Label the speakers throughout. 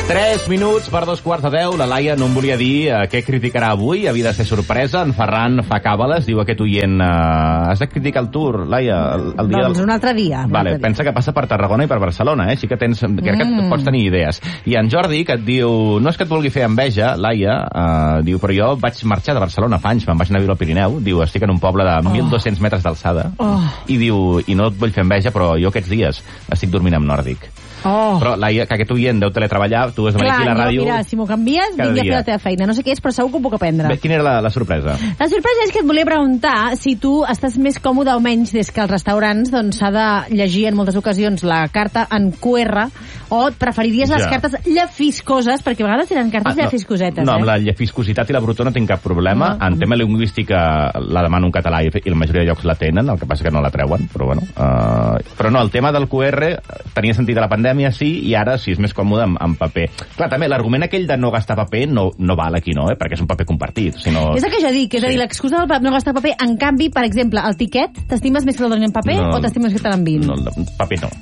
Speaker 1: 3 minuts per 2:15. La Laia no em volia dir què criticarà avui. Havia de ser sorpresa. En Ferran fa càbales. Diu aquest oient... has de criticar el Tour, Laia, el dia...
Speaker 2: Doncs un altre dia.
Speaker 1: Vale, pensa que passa per Tarragona i per Barcelona, Així que crec que pots tenir idees. I en Jordi, que et diu... No és que et vulgui fer enveja, Laia, diu, però jo vaig marxar de Barcelona fa anys, me'n vaig anar a viure al Pirineu. Diu, estic en un poble de 1.200 metres d'alçada. I diu, i no et vull fer enveja, però jo aquests dies estic dormint amb Nòrdic. Però, Laia, que aquest oient deu teletreballar, tu has de venir aquí a la ràdio...
Speaker 2: Clar, mira, si m'ho canvies, vinc a fer la teva feina. No sé què és, però segur que ho puc aprendre.
Speaker 1: Bé, quina era la sorpresa?
Speaker 2: La sorpresa és que et volia preguntar si tu estàs més còmode o menys des que als restaurants doncs s'ha de llegir en moltes ocasions la carta en QR, o et preferiries les cartes llefiscoses, perquè a vegades tenen cartes llefiscosetes.
Speaker 1: No, amb la llefiscositat i la brutó no tinc cap problema. En tema lingüística la demano en català i la majoria de llocs la tenen, el que passa que no la treuen, però bueno. Però no, el tema del QR tenia sentit a la pandèmia, sí, i ara sí és més còmode en paper. Clar, també l'argument aquell de no gastar paper no val aquí, no? Perquè és un paper compartit. És
Speaker 2: el que jo dic, és a dir, l'excusa del no gastar paper, en canvi, per exemple, el tiquet, t'estimes més que el donin en paper o t'estimes que te l'envin?
Speaker 1: No, paper no.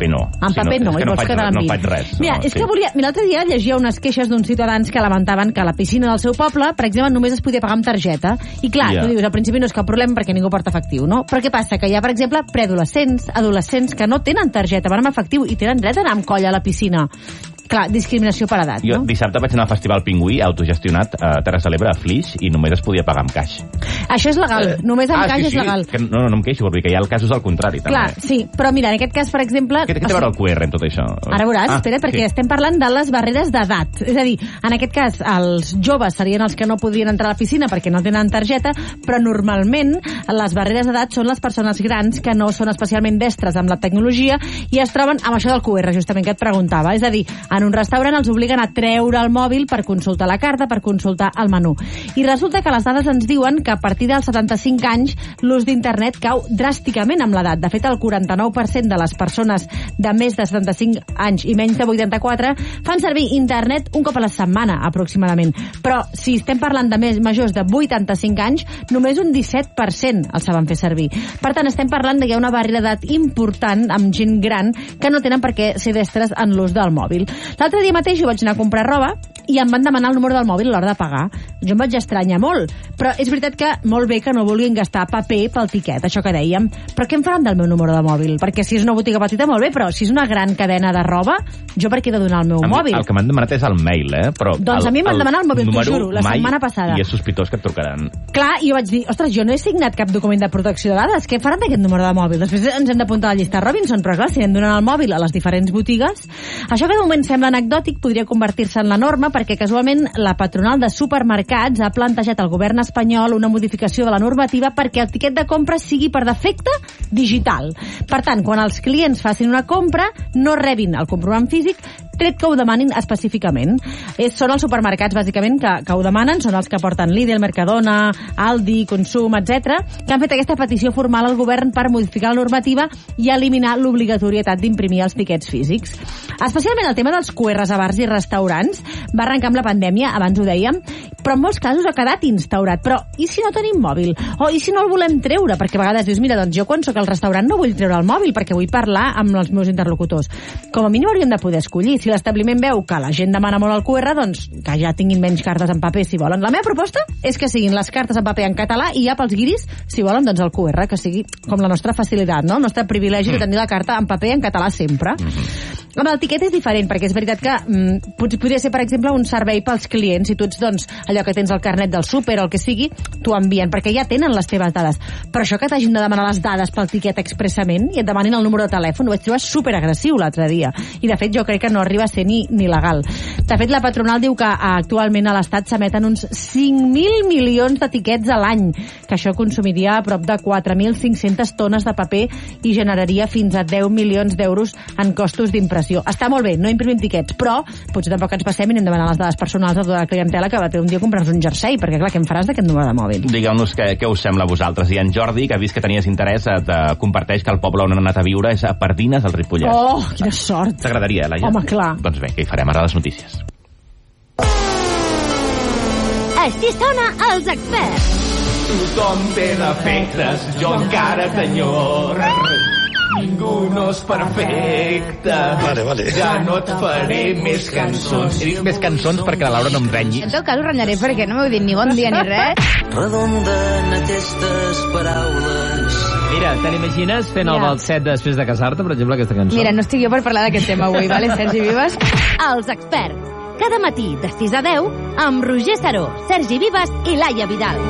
Speaker 1: En
Speaker 2: paper no, i vols que te l'envin.
Speaker 1: No faig res.
Speaker 2: Mira, és que volia... Mira, l'altre dia llegia unes queixes d'uns ciutadans que lamentaven que a la piscina del seu poble, per exemple, només es podia pagar amb targeta. I clar, tu dius, al principi no és cap problema perquè ningú porta efectiu, no? Però què passa? Que hi ha, per exemple, preadolescents, adolescents que no tenen targeta, van amb efectiu i tenen dret a anar amb colla a la piscina. Clar, discriminació per edat, no?
Speaker 1: Jo dissabte vaig anar al Festival Pingüí, autogestionat a Terres de l'Ebre, a Flix, i només es podia pagar amb caix.
Speaker 2: Això és legal, només amb caix és legal.
Speaker 1: No em queixo, perquè hi ha casos al contrari, també.
Speaker 2: Clar, sí, però mira, en aquest cas, per exemple...
Speaker 1: Què té a veure el QR en tot això?
Speaker 2: Ara veuràs, espera't, perquè estem parlant de les barreres d'edat. És a dir, en aquest cas, els joves serien els que no podrien entrar a la piscina perquè no tenen targeta, però normalment les barreres d'edat són les persones grans que no són especialment destres amb la tecnologia i es troben amb això del QR, justament, que et preguntava. És a dir, en un restaurant els obliguen a treure el mòbil per consultar la carta, per consultar el menú. I resulta que les dades ens diuen que a partir dels 75 anys l'ús d'internet cau dràsticament amb l'edat. De fet, el 49% de les persones de més de 75 anys i menys de 84 fan servir internet un cop a la setmana, aproximadament. Però si estem parlant de majors de 85 anys, només un 17% el saben fer servir. Per tant, estem parlant que hi ha una barrera d'edat important amb gent gran que no tenen per què ser destres en l'ús del mòbil. L'altre dia mateix jo vaig anar a comprar roba i em van demanar el número del mòbil a l'hora de pagar. Jo em vaig estranyar molt, però és veritat que molt bé que no vulguin gastar paper pel tiquet, això que dèiem. Però què em faran del meu número de mòbil? Perquè si és una botiga petita, molt bé, però si és una gran cadena de roba, jo per què he de donar el meu mòbil?
Speaker 1: El que m'han demanat és el mail, però...
Speaker 2: Doncs a mi m'han demanat el mòbil, t'ho juro, la setmana passada.
Speaker 1: I és sospitós que et trucaran.
Speaker 2: Clar, i jo vaig dir, ostres, jo no he signat cap document de protecció de dades, què faran d'aquest número de mòbil? Després ens hem d'apuntar a la llista Robinson, però clar, si anem donant el mòbil a les diferents botigues, això que de moment sembla anecdòtic podria convertir-se en la norma perquè casualment la patronal de supermercats ha plantejat al govern espanyol una modificació de la normativa perquè el tiquet de compra sigui per defecte digital. Per tant, quan els clients facin una compra no rebin el comprovant físic tret que ho demanin específicament. Són els supermercats, bàsicament, que ho demanen, són els que porten Lidl, Mercadona, Aldi, Consum, etc., que han fet aquesta petició formal al govern per modificar la normativa i eliminar l'obligatorietat d'imprimir els tiquets físics. Especialment el tema dels QRs a bars i restaurants va arrencar amb la pandèmia, abans ho dèiem, però en molts casos ha quedat instaurat. Però i si no tenim mòbil? O i si no el volem treure? Perquè a vegades dius, mira, doncs jo quan soc al restaurant no vull treure el mòbil perquè vull parlar amb els meus interlocutors. Com a mínim hauríem de poder escollir. Si l'establiment veu que la gent demana molt el QR, doncs que ja tinguin menys cartes en paper si volen. La meva proposta és que siguin les cartes en paper en català i ja pels guiris, si volen, doncs el QR, que sigui com la nostra facilitat, no? El nostre privilegi de tenir la carta en paper en català sempre. Amb el tiquet és diferent, perquè és veritat que podria ser, per exemple, un servei pels clients. Si tu ets, doncs, allò que tens el carnet del súper o el que sigui, t'ho envien, perquè ja tenen les teves dades. Però això que t'hagin de demanar les dades pel tiquet expressament i et demanin el número de telèfon, ho vaig trobar superagressiu l'altre dia. I, de fet, jo crec que no arriba a ser ni legal. De fet, la patronal diu que actualment a l'Estat s'emeten uns 5.000 milions de tiquets a l'any, que això consumiria a prop de 4.500 tones de paper i generaria fins a 10 milions d'euros en costos d'impressió. Està molt bé, no imprimim tiquets, però potser tampoc ens passem i anem demanant les dades personals a tota la clientela que va un dia a comprar-nos un jersei, perquè clar, què en faràs d'aquest número de mòbil?
Speaker 1: Digueu-nos què us sembla a vosaltres. I en Jordi, que ha vist que tenies interès, et comparteix que el poble on han anat a viure és a Pardines, al Ripollès.
Speaker 2: Oh, quina sort!
Speaker 1: T'agradaria, Laia?
Speaker 2: Home, clar.
Speaker 1: Doncs bé, què hi farem ara a les notícies?
Speaker 3: Així sona Els Experts.
Speaker 1: Tothom té defectes, jo encara t'enyor. Ningú no és perfecte.
Speaker 4: Vale.
Speaker 1: Ja no et faré més cançons. He dit més cançons perquè la Laura no em renyi.
Speaker 5: En tot cas ho renyaré perquè no m'heu dit ni bon dia ni res.
Speaker 6: Redonden aquestes paraules.
Speaker 7: Mira, te n'imagines fent el balset després de casar-te, per exemple, aquesta cançó?
Speaker 5: Mira, no estic jo per parlar d'aquest tema avui, vale, Sergi Vives?
Speaker 3: Els experts. Cada matí de 6 a 10 amb Roger Saró, Sergi Vives i Laia Vidal.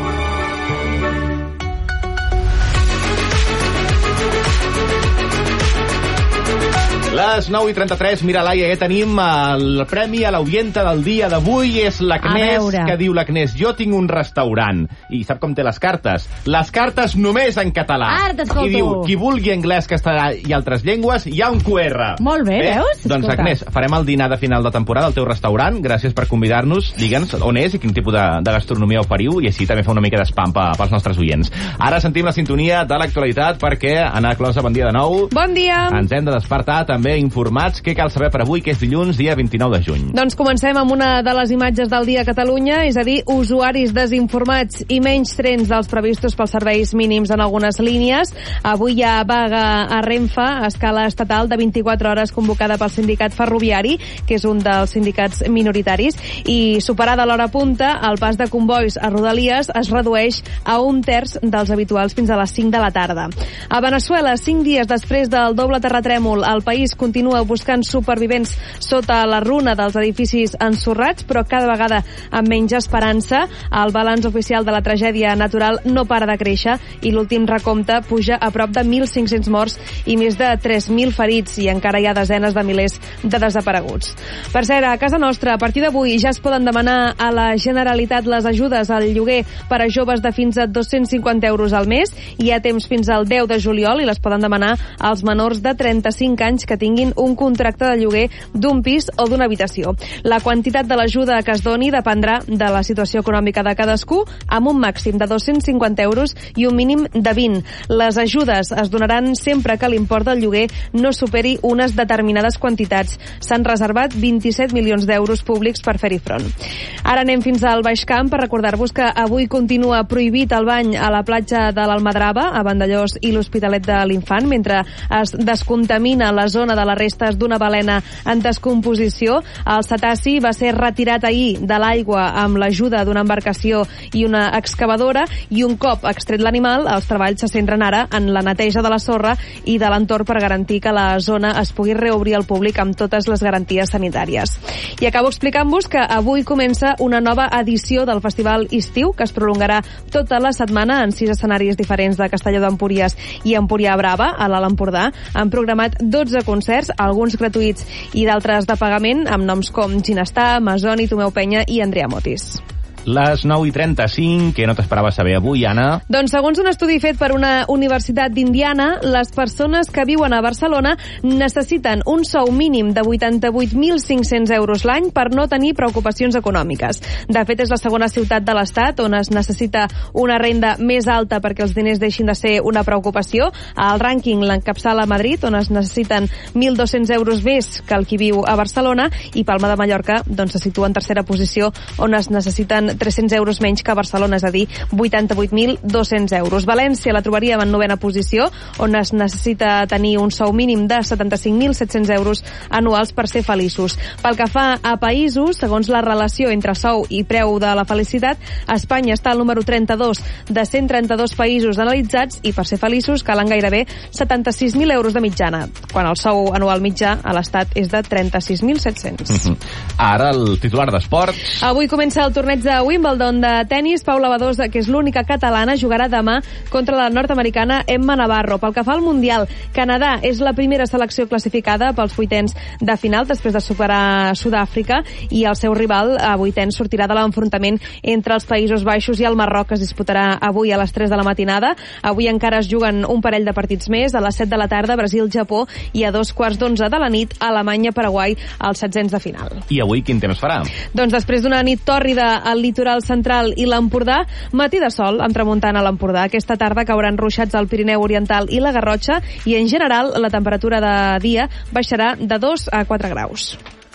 Speaker 1: Les 9:33, mira, Laia, ja tenim el premi a l'audienta del dia d'avui. És l'Agnès, que diu l'Agnès: jo tinc un restaurant. I sap com té les cartes? Les cartes només en català.
Speaker 2: Ara t'escolto.
Speaker 1: I diu, qui vulgui anglès, castellà i altres llengües, hi ha un QR.
Speaker 2: Molt bé, veus?
Speaker 1: Doncs, Agnès, farem el dinar de final de temporada al teu restaurant. Gràcies per convidar-nos. Digue'ns on és i quin tipus de gastronomia oferiu, i així també fa una mica d'espam pels nostres oients. Ara sentim la sintonia de l'actualitat perquè, Anna Closa, bon dia de nou.
Speaker 8: Bon dia.
Speaker 1: Ens hem de despertar també informats. Què cal saber per avui, que és dilluns, dia 29 de juny?
Speaker 8: Doncs comencem amb una de les imatges del dia a Catalunya, és a dir, usuaris desinformats i menys trens dels previstos pels serveis mínims en algunes línies. Avui hi ha vaga a Renfe a escala estatal de 24 hores convocada pel sindicat ferroviari, que és un dels sindicats minoritaris, i superada l'hora punta, el pas de convois a Rodalies es redueix a 1/3 dels habituals fins a les 5 de la tarda. A Veneçuela, 5 dies després del doble terratrèmol, el país continua buscant supervivents sota la runa dels edificis ensorrats, però cada vegada amb menys esperança. El balanç oficial de la tragèdia natural no para de créixer i l'últim recompte puja a prop de 1.500 morts i més de 3.000 ferits, i encara hi ha desenes de milers de desapareguts. Per cert, a casa nostra, a partir d'avui ja es poden demanar a la Generalitat les ajudes al lloguer per a joves de fins a 250 euros al mes. Hi ha temps fins al 10 de juliol i les poden demanar als menors de 35 anys que tinguin un contracte de lloguer d'un pis o d'una habitació. La quantitat de l'ajuda que es doni dependrà de la situació econòmica de cadascú, amb un màxim de 250 euros i un mínim de 20. Les ajudes es donaran sempre que l'import del lloguer no superi unes determinades quantitats. S'han reservat 27 milions d'euros públics per fer-hi front. Ara anem fins al Baix Camp per recordar-vos que avui continua prohibit el bany a la platja de l'Almadrava, a Vandellós i l'Hospitalet de l'Infant, mentre es descontamina la zona de les restes d'una balena en descomposició. El cetaci va ser retirat ahir de l'aigua amb l'ajuda d'una embarcació i una excavadora, i un cop extret l'animal, els treballs se centren ara en la neteja de la sorra i de l'entorn per garantir que la zona es pugui reobrir al públic amb totes les garanties sanitàries. I acabo explicant-vos que avui comença una nova edició del Festival Estiu, que es prolongarà tota la setmana en 6 escenaris diferents de Castelló d'Empúries i Empúria Brava, a l'Alt Empordà. Han programat 12 concerts, alguns gratuïts i d'altres de pagament, amb noms com Ginestar, Masoni, Tomeu Penya i Andrea Motis.
Speaker 1: Les 9:35, què no t'esperaves saber avui, Anna?
Speaker 8: Doncs segons un estudi fet per una universitat d'Indiana, les persones que viuen a Barcelona necessiten un sou mínim de 88.500 euros l'any per no tenir preocupacions econòmiques. De fet, és la segona ciutat de l'Estat on es necessita una renda més alta perquè els diners deixin de ser una preocupació. Al rànquing l'encapçala Madrid, on es necessiten 1.200 euros més que el qui viu a Barcelona, i Palma de Mallorca doncs, se situa en tercera posició, on es necessiten 300 euros menys que a Barcelona, és a dir, 88.200 euros. València la trobaríem en novena posició, on es necessita tenir un sou mínim de 75.700 euros anuals per ser feliços. Pel que fa a països, segons la relació entre sou i preu de la felicitat, Espanya està al número 32 de 132 països analitzats, i per ser feliços calen gairebé 76.000 euros de mitjana, quan el sou anual mitjà a l'Estat és de 36.700.
Speaker 1: Ara el titular d'esports.
Speaker 8: Avui comença el torneig de Wimbledon de tennis. Paula Badosa, que és l'única catalana, jugarà demà contra la nord-americana Emma Navarro. Pel que fa al Mundial, Canadà és la primera selecció classificada pels vuitens de final després de superar Sud-àfrica, i el seu rival a vuitens sortirà de l'enfrontament entre els Països Baixos i el Marroc, que es disputarà avui a les 3 de la matinada. Avui encara es juguen un parell de partits més. A les 7 de la tarda, Brasil-Japó, i a 2:15 de la nit, Alemanya-Paraguai, als setzents de final.
Speaker 1: I avui quin temps farà?
Speaker 8: Doncs després d'una nit tòrrida al litoral central i l'Empordà, matí de sol amb tramuntana a l'Empordà. Aquesta tarda cauran ruixats al Pirineu Oriental i la Garrotxa, i en general la temperatura de dia baixarà de 2 a 4 graus.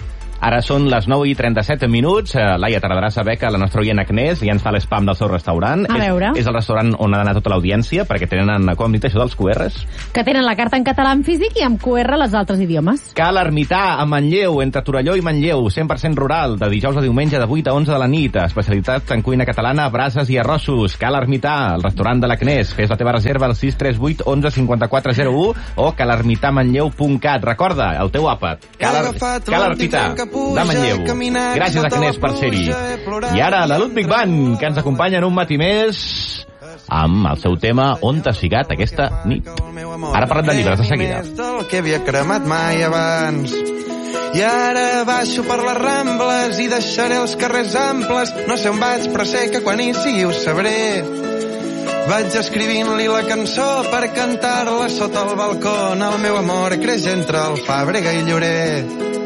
Speaker 1: Ara són les 9:37 minuts. Laia, t'agradarà saber que la nostra oient Agnès ja ens fa l'espam del seu restaurant.
Speaker 2: A veure.
Speaker 1: És el restaurant on ha d'anar tota l'audiència, perquè tenen, com hem dit, això dels QRs?
Speaker 2: Que tenen la carta en català en físic i amb QR les altres idiomes.
Speaker 1: Cal Ermità, a Manlleu, entre Torelló i Manlleu, 100% rural, de dijous a diumenge de 8 a 11 de la nit. Especialitats en cuina catalana, brases i arrossos. Cal Ermità, el restaurant de l'Agnès. Fes la teva reserva al 638 11 54 01 o calermitamanlleu.cat. Recorda, el teu àpat. Cal Ermità, de Manlleu. Gràcies, Agnès, per ser-hi. I ara, la Ludwig Band, que ens acompanya en un matí més amb el seu tema On t'has ficat aquesta nit. Ara parlem de llibres de seguida.
Speaker 4: Del que havia cremat mai abans. I ara baixo per les Rambles i deixaré els carrers amples. No sé on vaig, però sé que quan hi sigui ho sabré. Vaig escrivint-li la cançó per cantar-la sota el balcó. El meu amor creix entre el Fàbrega i Llorer.